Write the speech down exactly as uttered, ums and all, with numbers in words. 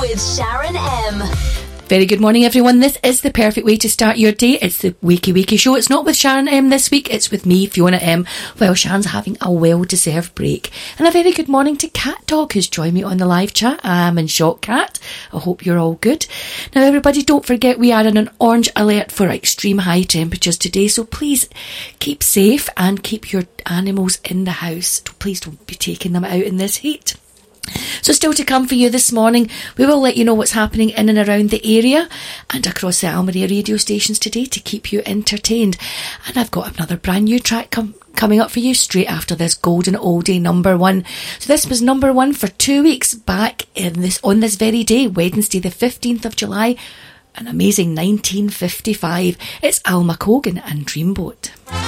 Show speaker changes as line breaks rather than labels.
With Sharon M.
Very good morning, everyone. This is the perfect way to start your day. It's the Wakey Wakey Show. It's not with Sharon M this week. It's with me, Fiona M. Well, Sharon's having a well-deserved break. And a very good morning to Cat Dog, who's joined me on the live chat. I'm in shock, Cat. I hope you're all good. Now, everybody, don't forget we are in an orange alert for extreme high temperatures today. So please keep safe and keep your animals in the house. Please don't be taking them out in this heat. So still to come for you this morning, we will let you know what's happening in and around the area and across the Almeria radio stations today to keep you entertained. And I've got another brand new track com- coming up for you straight after this golden oldie number one. So this was number one for two weeks back in this on this very day, Wednesday the fifteenth of July, an amazing nineteen fifty-five. It's Al McCogan and Dreamboat.